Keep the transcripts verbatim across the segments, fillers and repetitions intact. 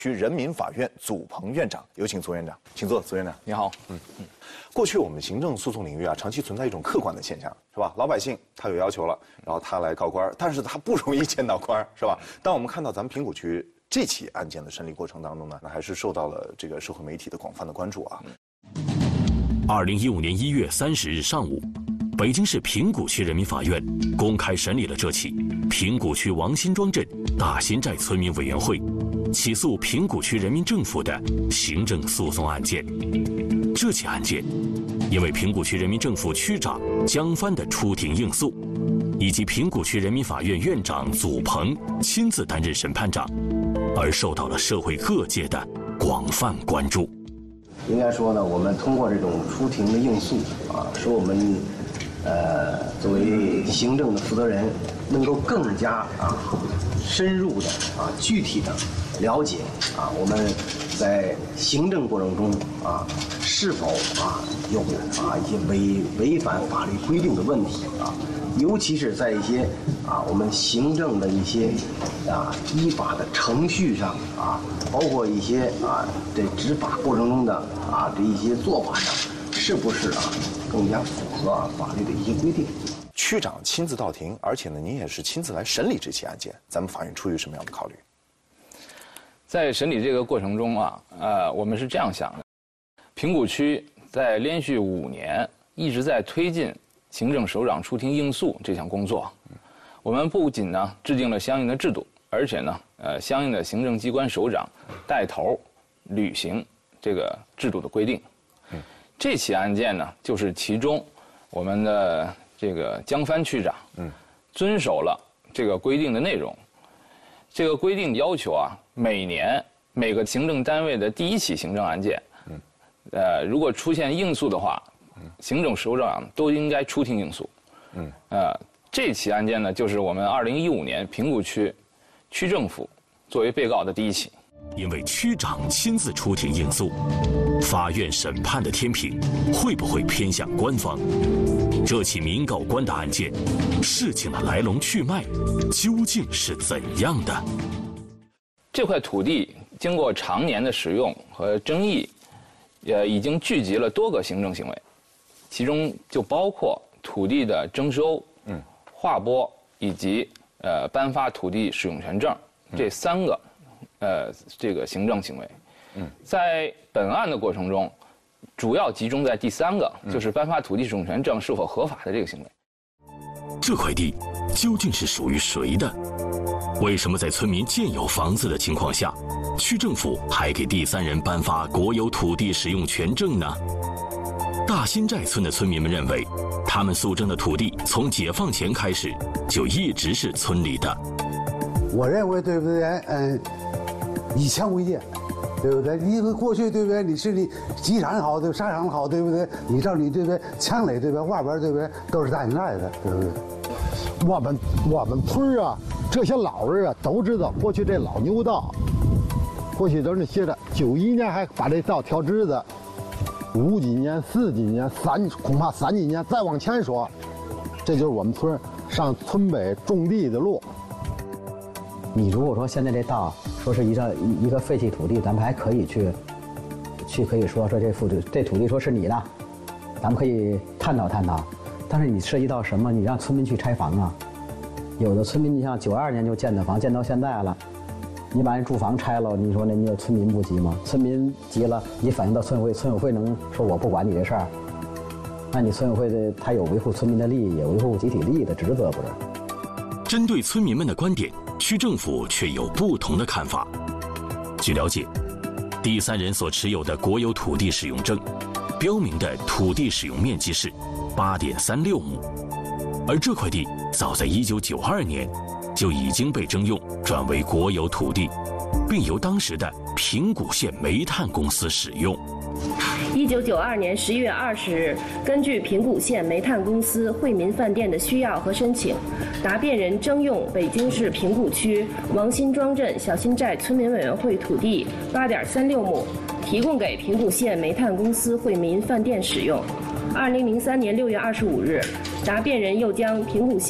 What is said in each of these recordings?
区人民法院祖鹏院长，有请左院长，请坐，左院长。 你好， 嗯嗯。过去我们行政诉讼领域啊，长期存在一种客观的现象，是吧？老百姓他有要求了，然后他来告官，但是他不容易见到官，是吧？当我们看到咱们平谷区这起案件的审理过程当中呢，那还是受到了这个社会媒体的广泛的关注啊。 二零一五年一月三十日上午，北京市平谷区人民法院公开审理了这起平谷区王辛庄镇大新寨村民委员会起诉平谷区人民政府的行政诉讼案件。这起案件因为平谷区人民政府区长江帆的出庭应诉，以及平谷区人民法院院长祖鹏亲自担任审判长，而受到了社会各界的广泛关注。 应该说呢，我们通过这种出庭的应诉啊，使我们呃作为行政的负责人，能够更加啊深入的啊具体的了解啊我们在行政过程中啊是否啊有啊一些违违反法律规定的问题啊，尤其是在一些啊我们行政的一些啊依法的程序上啊，包括一些啊这执法过程中的啊这一些做法上，是不是啊更加符合啊法律的一些规定？ 区长亲自到庭，而且呢，您也是亲自来审理这起案件，咱们法院出于什么样的考虑？ 在审理这个过程中啊，呃，我们是这样想的：平谷区在连续五年一直在推进行政首长出庭应诉这项工作。我们不仅呢制定了相应的制度，而且呢，呃，相应的行政机关首长带头履行这个制度的规定。这起案件呢，就是其中我们的这个江帆区长，嗯，遵守了这个规定的内容。这个规定要求啊，每年每个行政单位的第一起行政案件，嗯，呃，如果出现应诉的话，行政首长都应该出庭应诉。嗯，呃，这起案件呢，就是我们二零一五年平谷区区政府作为被告的第一起。 因为区长亲自出庭应诉，法院审判的天平会不会偏向官方？这起民告官的案件，事情的来龙去脉究竟是怎样的？ 这块土地经过常年的使用和争议，也已经聚集了多个行政行为，其中就包括土地的征收、嗯、划拨以及呃颁发土地使用权证这三个。呃，这个行政行为，嗯，在本案的过程中，主要集中在第三个，就是颁发土地使用权证是否合法的这个行为。 这块地究竟是属于谁的？为什么在村民建有房子的情况下，区政府还给第三人颁发国有土地使用权证呢？大新寨村的村民们认为，他们诉争的土地从解放前开始就一直是村里的。 我认为，对不对？嗯。以强为健，对不对？因为过去对不对？你是你机场好，对沙场好，对不对？你照你对不对？墙垒对不对？外边对不对？都是大新寨的，对不对？ 我们我们村啊，这些老人啊都知道，过去这老牛道，过去都是写着九一年还把这道调直子，五几年、四几年、三恐怕三几年再往前说，这就是我们村上村北种地的路。 你如果说现在这道说是一个一个废弃土地，咱们还可以去，去可以说说这土地这土地说是你的，咱们可以探讨探讨。但是你涉及到什么？你让村民去拆房啊？有的村民，你像九二年就建的房，建到现在了，你把人住房拆了，你说那你有村民不急吗？村民急了，你反映到村委会，村委会能说我不管你这事儿？那你村委会的他有维护村民的利益，也维护集体利益的职责，不是？ 针对村民们的观点，区政府却有不同的看法。据了解，第三人所持有的国有土地使用证，标明的土地使用面积是八点三六亩，而这块地早在一九九二年就已经被征用转为国有土地，并由当时的平谷县煤炭公司使用。 一九九二年十一月二十日，根据平谷县煤炭公司惠民饭店的需要和申请，答辩人征用北京市平谷区王辛庄镇小新寨村民委员会土地八点三六亩，提供给平谷县煤炭公司惠民饭店使用。二零零三年六月二十五日，答辩人又将平谷县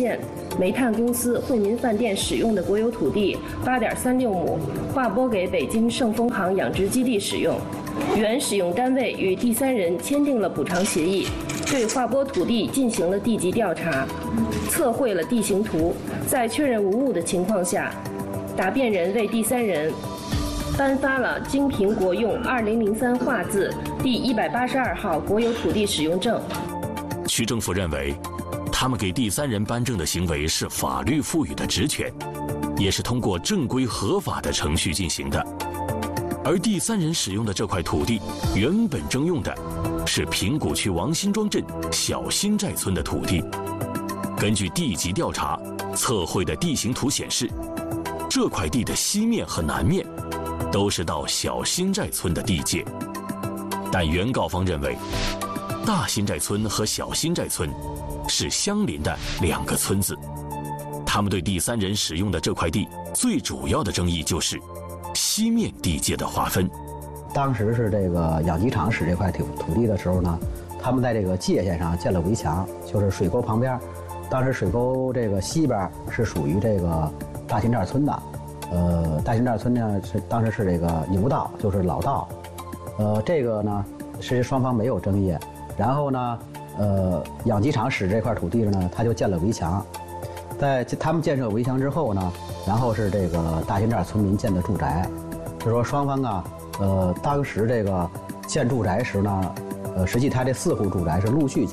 煤炭公司惠民饭店使用的国有土地八点三六亩，划拨给北京盛丰行养殖基地使用。原使用单位与第三人签订了补偿协议，对划拨土地进行了地级调查，测绘了地形图，在确认无误的情况下，答辩人为第三人颁发了京评国用二零零三划字第一百八十二号国有土地使用证。 区政府认为，他们给第三人颁证的行为是法律赋予的职权，也是通过正规合法的程序进行的。而第三人使用的这块土地，原本征用的是平谷区王辛庄镇小新寨村的土地。根据地级调查测绘的地形图显示，这块地的西面和南面都是到小新寨村的地界。但原告方认为，大新寨村和小新寨村是相邻的两个村子，他们对第三人使用的这块地最主要的争议就是西面地界的划分。 当时是这个养鸡场使这块土土地的时候呢，他们在这个界限上建了围墙，就是水沟旁边。当时水沟这个西边是属于这个大新寨村的，呃，大新寨村呢是当时是这个牛道，就是老道，呃，这个呢其实双方没有争议。然后呢，呃，养鸡场使这块土地呢，他就建了围墙。在他们建设围墙之后呢，然后是这个大新寨村民建的住宅。就说双方啊，呃，当时这个建住宅时呢，呃，实际他这四户住宅是陆续建。